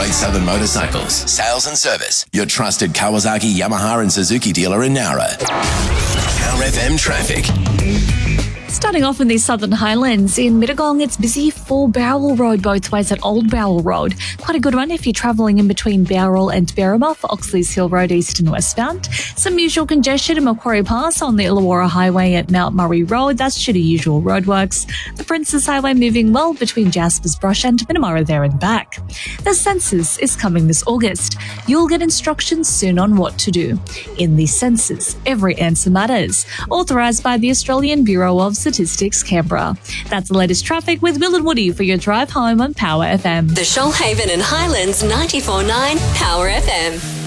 Great Southern Motorcycles, sales and service. Your trusted Kawasaki, Yamaha and Suzuki dealer in Nowra. Power FM traffic. Starting off in the Southern Highlands, in Mittagong, it's busy for Bowral Road both ways at Old Bowral Road. Quite a good one if you're travelling in between Bowral and Berrima for Oxley's Hill Road east and westbound. Some usual congestion at Macquarie Pass on the Illawarra Highway at Mount Murray Road. That's due to usual roadworks. The Princes Highway moving well between Jaspers Brush and Minamara there and back. The census is coming this August. You'll get instructions soon on what to do. In the census, every answer matters. Authorised by the Australian Bureau of Statistics, Canberra. That's the latest traffic with Will and Woody for your drive home on Power FM. The Shoalhaven and Highlands 94.9 Power FM.